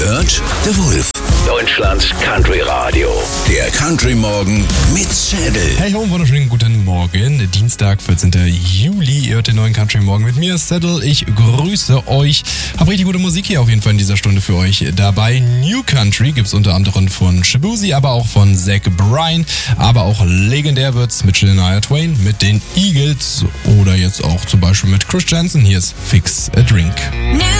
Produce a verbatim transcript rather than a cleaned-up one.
hört The Wolf. Deutschlands Country Radio. Der Country Morgen mit Schädel. Hey ho, wunderschönen guten Morgen. Dienstag, vierzehnten Juli. Ihr hört den neuen Country Morgen mit mir, Saddle. Ich grüße euch. Hab richtig gute Musik hier auf jeden Fall in dieser Stunde für euch dabei. New Country gibt's unter anderem von Shabuzi, aber auch von Zach Bryan. Aber auch legendär wird's mit Shania Twain, mit den Eagles oder jetzt auch zum Beispiel mit Chris Janson. Hier ist Fix a Drink.